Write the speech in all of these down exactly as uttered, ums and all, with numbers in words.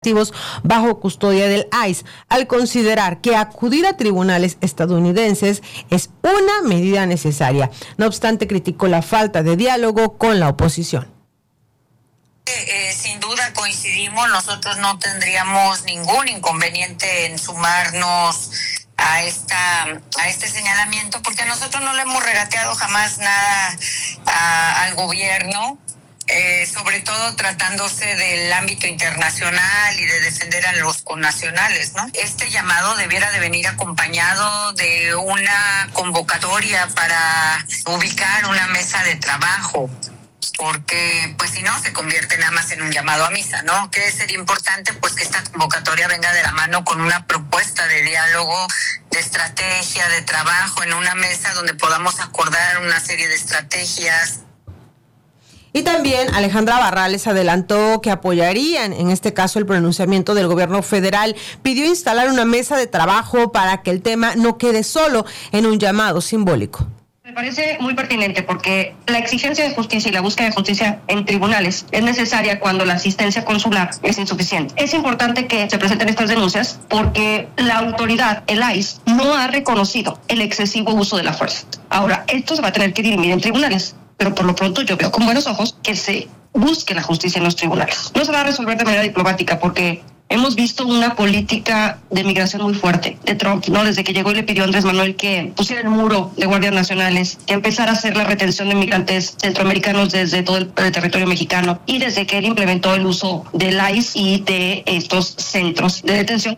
bajo custodia del I C E, al considerar que acudir a tribunales estadounidenses es una medida necesaria. No obstante, criticó la falta de diálogo con la oposición. Eh, sin duda coincidimos, nosotros no tendríamos ningún inconveniente en sumarnos a esta a este señalamiento, porque nosotros no le hemos regateado jamás nada a, al gobierno. Eh, sobre todo tratándose del ámbito internacional y de defender a los connacionales, ¿no? Este llamado debiera de venir acompañado de una convocatoria para ubicar una mesa de trabajo, porque pues si no se convierte nada más en un llamado a misa, ¿no? Que sería importante pues que esta convocatoria venga de la mano con una propuesta de diálogo, de estrategia, de trabajo en una mesa donde podamos acordar una serie de estrategias. Y también Alejandra Barrales adelantó que apoyarían, en este caso, el pronunciamiento del gobierno federal. Pidió instalar una mesa de trabajo para que el tema no quede solo en un llamado simbólico. Me parece muy pertinente porque la exigencia de justicia y la búsqueda de justicia en tribunales es necesaria cuando la asistencia consular es insuficiente. Es importante que se presenten estas denuncias porque la autoridad, el I C E, no ha reconocido el excesivo uso de la fuerza. Ahora, esto se va a tener que dirimir en tribunales, pero por lo pronto yo veo con buenos ojos que se busque la justicia en los tribunales. No se va a resolver de manera diplomática porque hemos visto una política de migración muy fuerte de Trump, ¿no? Desde que llegó y le pidió a Andrés Manuel que pusiera el muro de guardias nacionales, que empezara a hacer la retención de migrantes centroamericanos desde todo el, el territorio mexicano, y desde que él implementó el uso del I C E y de estos centros de detención.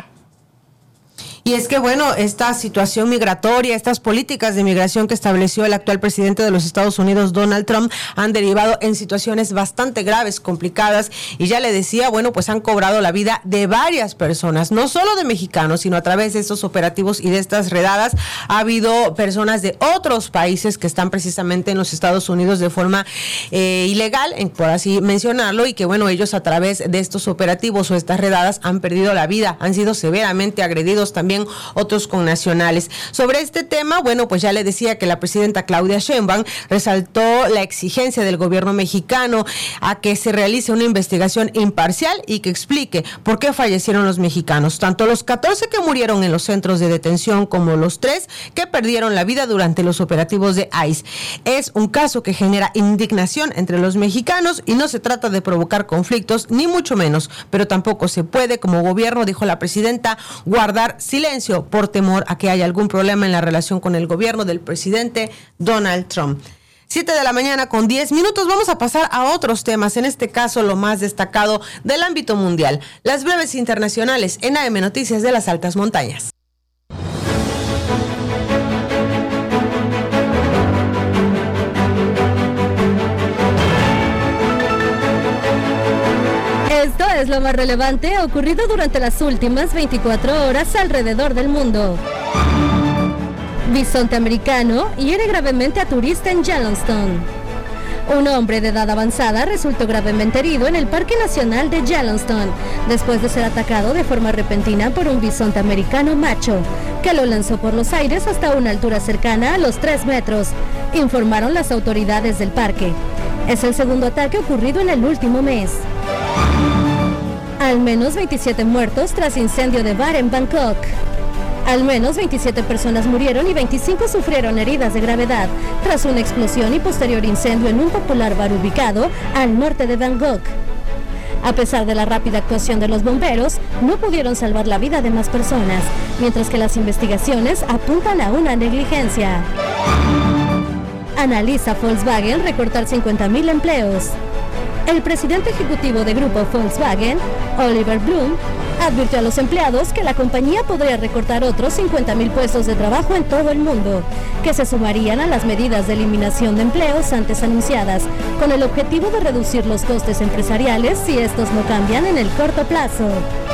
Y es que, bueno, esta situación migratoria, estas políticas de migración que estableció el actual presidente de los Estados Unidos, Donald Trump, han derivado en situaciones bastante graves, complicadas, y ya le decía, bueno, pues han cobrado la vida de varias personas, no solo de mexicanos, sino a través de estos operativos y de estas redadas. Ha habido personas de otros países que están precisamente en los Estados Unidos de forma eh, ilegal, por así mencionarlo, y que, bueno, ellos a través de estos operativos o estas redadas han perdido la vida, han sido severamente agredidos también otros connacionales. Sobre este tema, bueno, pues ya le decía que la presidenta Claudia Sheinbaum resaltó la exigencia del gobierno mexicano a que se realice una investigación imparcial y que explique por qué fallecieron los mexicanos, tanto los catorce que murieron en los centros de detención como los tres que perdieron la vida durante los operativos de I C E. Es un caso que genera indignación entre los mexicanos y no se trata de provocar conflictos, ni mucho menos, pero tampoco se puede, como gobierno, dijo la presidenta, guardar silencio por temor a que haya algún problema en la relación con el gobierno del presidente Donald Trump. Siete de la mañana con diez minutos, vamos a pasar a otros temas, en este caso lo más destacado del ámbito mundial, las breves internacionales en A M Noticias de las Altas Montañas. Esto es lo más relevante ocurrido durante las últimas veinticuatro horas alrededor del mundo. Bisonte americano hiere gravemente a turista en Yellowstone. Un hombre de edad avanzada resultó gravemente herido en el Parque Nacional de Yellowstone después de ser atacado de forma repentina por un bisonte americano macho, que lo lanzó por los aires hasta una altura cercana a los tres metros, informaron las autoridades del parque. Es el segundo ataque ocurrido en el último mes. Al menos veintisiete muertos tras incendio de bar en Bangkok. Al menos veintisiete personas murieron y veinticinco sufrieron heridas de gravedad tras una explosión y posterior incendio en un popular bar ubicado al norte de Bangkok. A pesar de la rápida actuación de los bomberos, no pudieron salvar la vida de más personas, mientras que las investigaciones apuntan a una negligencia. Analiza Volkswagen recortar cincuenta mil empleos. El presidente ejecutivo de Grupo Volkswagen, Oliver Blume, advirtió a los empleados que la compañía podría recortar otros cincuenta mil puestos de trabajo en todo el mundo, que se sumarían a las medidas de eliminación de empleos antes anunciadas, con el objetivo de reducir los costes empresariales si estos no cambian en el corto plazo.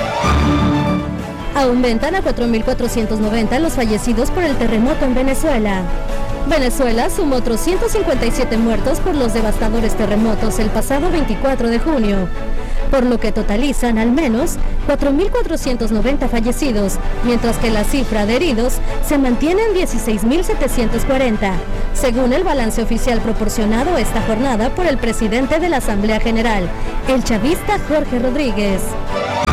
Aumentan a cuatro mil cuatrocientos noventa los fallecidos por el terremoto en Venezuela. Venezuela sumó otros ciento cincuenta y siete muertos por los devastadores terremotos el pasado veinticuatro de junio, por lo que totalizan al menos cuatro mil cuatrocientos noventa fallecidos, mientras que la cifra de heridos se mantiene en dieciséis mil setecientos cuarenta, según el balance oficial proporcionado esta jornada por el presidente de la Asamblea General, el chavista Jorge Rodríguez.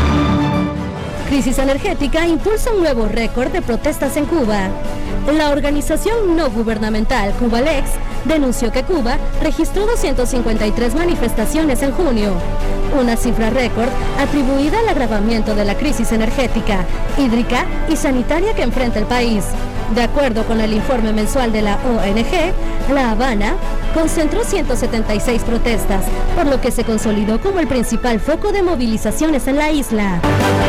Crisis energética impulsa un nuevo récord de protestas en Cuba. La organización no gubernamental Cubalex denunció que Cuba registró doscientas cincuenta y tres manifestaciones en junio, una cifra récord atribuida al agravamiento de la crisis energética, hídrica y sanitaria que enfrenta el país. De acuerdo con el informe mensual de la O N G, La Habana concentró ciento setenta y seis protestas, por lo que se consolidó como el principal foco de movilizaciones en la isla.